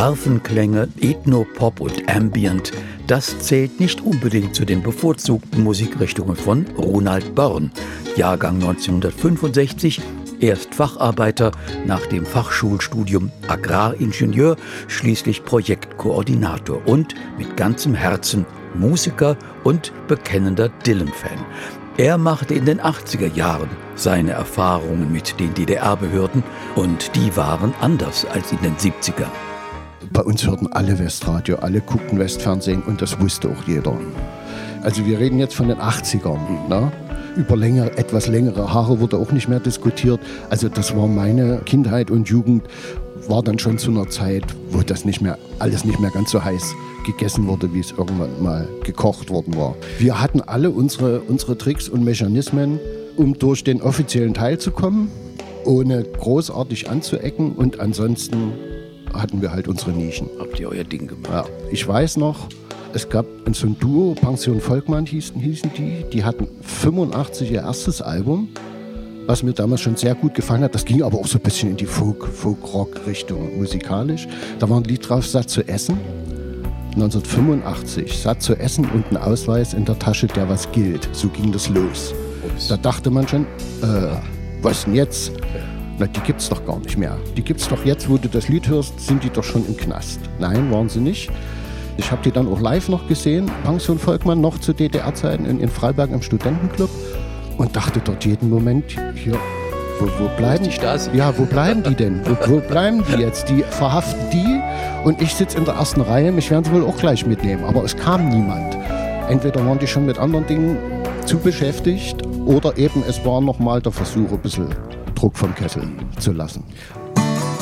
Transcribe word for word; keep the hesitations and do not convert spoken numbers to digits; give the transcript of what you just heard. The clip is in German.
Harfenklänge, Ethno-Pop und Ambient, das zählt nicht unbedingt zu den bevorzugten Musikrichtungen von Ronald Börn, Jahrgang neunzehnhundertfünfundsechzig, erst Facharbeiter, nach dem Fachschulstudium Agraringenieur, schließlich Projektkoordinator und mit ganzem Herzen Musiker und bekennender Dylan-Fan. Er machte in den achtziger Jahren seine Erfahrungen mit den D D R-Behörden und die waren anders als in den siebzigern. Bei uns hörten alle Westradio, alle guckten Westfernsehen und das wusste auch jeder. Also wir reden jetzt von den achtzigern. Ne? Über länger, etwas längere Haare wurde auch nicht mehr diskutiert. Also das war meine Kindheit und Jugend, war dann schon zu einer Zeit, wo das nicht mehr, alles nicht mehr ganz so heiß gegessen wurde, wie es irgendwann mal gekocht worden war. Wir hatten alle unsere, unsere Tricks und Mechanismen, um durch den offiziellen Teil zu kommen, ohne großartig anzuecken, und ansonsten hatten wir halt unsere Nischen. Habt ihr euer Ding gemacht? Ja, ich weiß noch, es gab so ein Duo, Pension Volkmann hießen, hießen die, die hatten fünfundachtzig ihr erstes Album, was mir damals schon sehr gut gefallen hat. Das ging aber auch so ein bisschen in die Folk, Folk-Rock-Richtung musikalisch. Da war ein Lied drauf, Satt zu essen. neunzehnhundertfünfundachtzig, satt zu essen und ein Ausweis in der Tasche, der was gilt. So ging das los. Ups. Da dachte man schon, äh, was denn jetzt? Na, die gibt's doch gar nicht mehr. Die gibt's doch jetzt, wo du das Lied hörst, sind die doch schon im Knast. Nein, waren sie nicht. Ich habe die dann auch live noch gesehen, Pension Volkmann, noch zu D D R-Zeiten in, in Freiberg im Studentenclub, und dachte dort jeden Moment, hier, wo, wo bleiben die? Ja, wo bleiben die denn? Wo, wo bleiben die jetzt? Die verhaften die und ich sitze in der ersten Reihe, mich werden sie wohl auch gleich mitnehmen. Aber es kam niemand. Entweder waren die schon mit anderen Dingen zu beschäftigt oder eben es war nochmal der Versuch, ein bisschen Druck vom Kessel zu lassen.